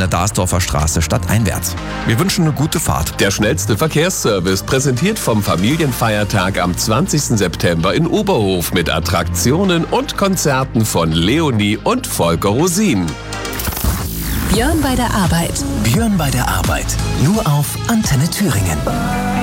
der Darsdorfer Straße stadteinwärts. Wir wünschen eine gute Fahrt. Der schnellste Verkehrsservice präsentiert vom Familienfeiertag am 20. September in Oberhof mit Attraktionen und Konzerten von Leonie und Volker Rosin. Björn bei der Arbeit. Björn bei der Arbeit. Nur auf Antenne Thüringen.